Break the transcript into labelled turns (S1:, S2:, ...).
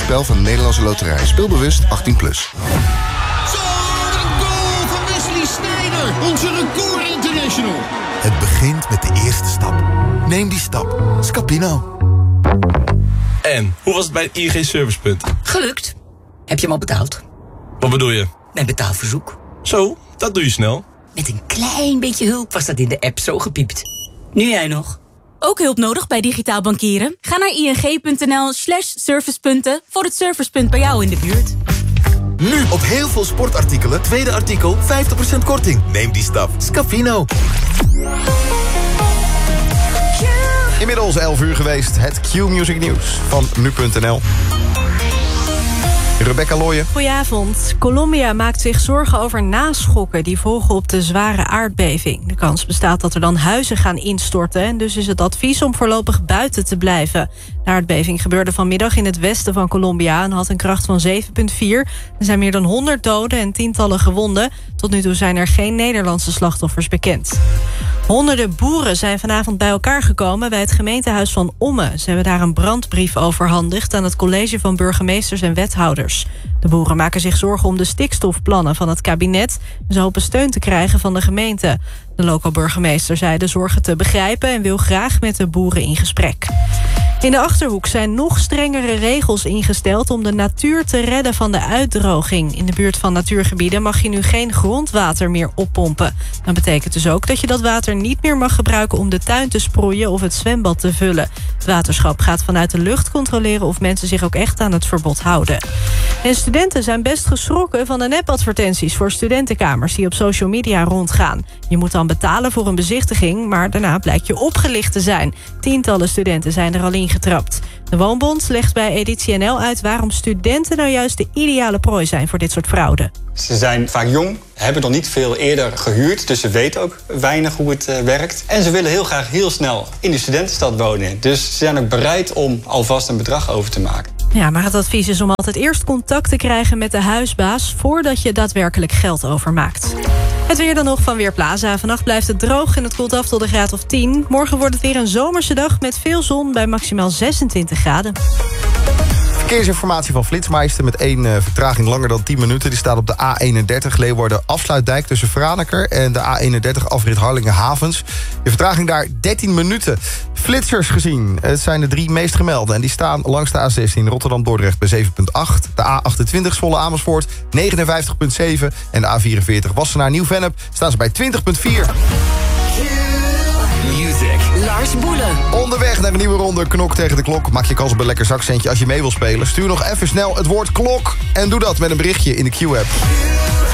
S1: spel van de Nederlandse Loterij. Speelbewust 18+.
S2: Zo, een goal van Wesley Sneijder. Onze record international.
S3: Het begint met de eerste stap. Neem die stap. Scapino.
S4: En, hoe was het bij het ING Servicepunt?
S5: Gelukt. Heb je hem al betaald?
S4: Wat bedoel je?
S5: Mijn betaalverzoek.
S4: Zo, dat doe je snel.
S5: Met een klein beetje hulp was dat in de app zo gepiept. Nu jij nog.
S6: Ook hulp nodig bij digitaal bankieren? Ga naar ing.nl/servicepunten voor het servicepunt bij jou in de buurt.
S3: Nu op heel veel sportartikelen. Tweede artikel 50% korting. Neem die stap. Scapino.
S7: Inmiddels 11 uur geweest. Het Q-Music Nieuws van nu.nl. Rebecca Looyen.
S8: Goedenavond. Colombia maakt zich zorgen over naschokken die volgen op de zware aardbeving. De kans bestaat dat er dan huizen gaan instorten en dus is het advies om voorlopig buiten te blijven. De aardbeving gebeurde vanmiddag in het westen van Colombia en had een kracht van 7,4. Er zijn meer dan 100 doden en tientallen gewonden. Tot nu toe zijn er geen Nederlandse slachtoffers bekend. Honderden boeren zijn vanavond bij elkaar gekomen bij het gemeentehuis van Ommen. Ze hebben daar een brandbrief overhandigd aan het college van burgemeesters en wethouders. De boeren maken zich zorgen om de stikstofplannen van het kabinet. Ze hopen steun te krijgen van de gemeente. De lokale burgemeester zei de zorgen te begrijpen en wil graag met de boeren in gesprek. In de Achterhoek zijn nog strengere regels ingesteld om de natuur te redden van de uitdroging. In de buurt van natuurgebieden mag je nu geen grondwater meer oppompen. Dat betekent dus ook dat je dat water niet meer mag gebruiken om de tuin te sproeien of het zwembad te vullen. Het waterschap gaat vanuit de lucht controleren of mensen zich ook echt aan het verbod houden. En studenten zijn best geschrokken van de nepadvertenties voor studentenkamers die op social media rondgaan. Je moet dan betalen voor een bezichtiging, maar daarna blijkt je opgelicht te zijn. Tientallen studenten zijn er al ingetrapt. De Woonbond legt bij Editie NL uit waarom studenten nou juist de ideale prooi zijn voor dit soort fraude.
S9: Ze zijn vaak jong, hebben nog niet veel eerder gehuurd, dus ze weten ook weinig hoe het werkt. En ze willen heel graag heel snel in de studentenstad wonen. Dus ze zijn ook bereid om alvast een bedrag over te maken.
S8: Ja, maar het advies is om altijd eerst contact te krijgen met de huisbaas voordat je daadwerkelijk geld overmaakt. Het weer dan nog van Weerplaza. Vannacht blijft het droog en het koelt af tot een graad of 10. Morgen wordt het weer een zomerse dag met veel zon bij maximaal 26 graden.
S7: Verkeersinformatie van Flitsmeister met 1 vertraging langer dan 10 minuten. Die staat op de A31 Leeuwarden-Afsluitdijk tussen Franeker en de A31 afrit Harlingen-Havens. De vertraging daar 13 minuten. Flitsers gezien. Het zijn de 3 meest gemelde en die staan langs de A16 Rotterdam-Dordrecht bij 7,8. De A28 Zwolle-Amersfoort 59,7 en de A44 Wassenaar-Nieuw-Vennep staan ze bij 20,4.
S5: Lars Boelen.
S7: Onderweg naar een nieuwe ronde Knok tegen de klok. Maak je kans op een lekker zakcentje als je mee wil spelen. Stuur nog even snel het woord klok en doe dat met een berichtje in de Q-app.